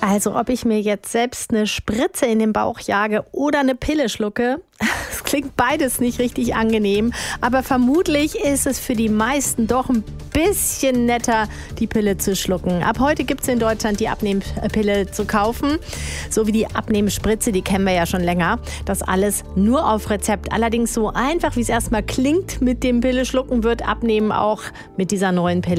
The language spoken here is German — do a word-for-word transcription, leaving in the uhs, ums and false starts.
Also ob ich mir jetzt selbst eine Spritze in den Bauch jage oder eine Pille schlucke, es klingt beides nicht richtig angenehm, aber vermutlich ist es für die meisten doch ein bisschen netter, die Pille zu schlucken. Ab heute gibt es in Deutschland die Abnehmpille zu kaufen, so wie die Abnehmspritze, die kennen wir ja schon länger. Das alles nur auf Rezept. Allerdings so einfach, wie es erstmal klingt mit dem Pille schlucken, wird Abnehmen auch mit dieser neuen Pille